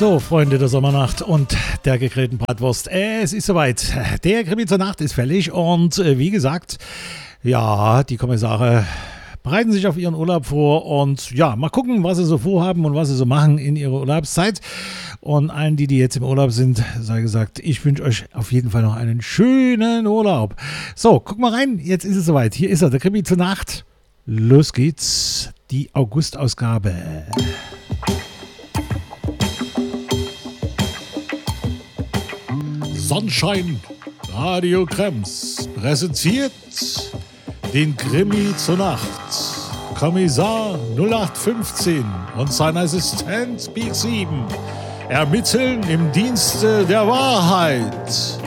So, Freunde der Sommernacht und der gegrillten Bratwurst, es ist soweit. Der Krimi zur Nacht ist fällig und wie gesagt, ja, die Kommissare bereiten sich auf ihren Urlaub vor und ja, mal gucken, was sie so vorhaben und was sie so machen in ihrer Urlaubszeit. Und allen, die jetzt im Urlaub sind, sei gesagt, ich wünsche euch auf jeden Fall noch einen schönen Urlaub. So, guck mal rein, jetzt ist es soweit. Hier ist er, der Krimi zur Nacht. Los geht's, die August-Ausgabe. Sonnenschein Radio Krems präsentiert den Krimi zur Nacht. Kommissar 0815 und sein Assistent Big 7 ermitteln im Dienste der Wahrheit.